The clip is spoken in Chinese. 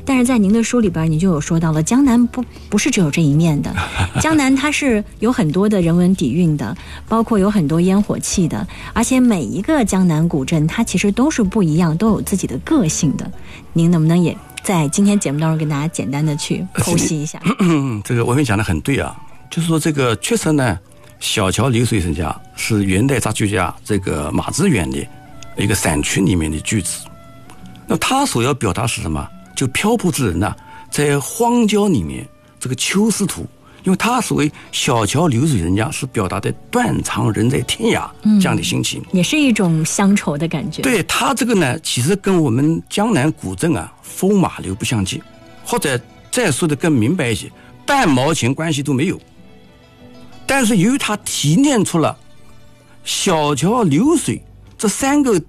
但是在您的书里边，你就有说到了江南不是只有这一面的，江南它是有很多的人文底蕴的，包括有很多烟火气的，而且每一个江南古镇它其实都是不一样，都有自己的个性的。您能不能也在今天节目当中跟大家简单的去剖析一下？ 这个文明讲的很对啊，就是说这个确实呢，小桥流水人家是元代杂剧家这个马致远的一个散曲里面的句子。那他所要表达是什么？就漂泊之人呢，在荒郊里面这个秋思图，因为他所谓小桥流水人家是表达的断肠人在天涯这样的心情， 也是一种乡愁的感觉。 对，他这个呢，其实跟我们江南古镇啊风马流不相及，或者再说的更明白一些，半毛钱关系都没有。但是由于他提炼出了小桥流水这3个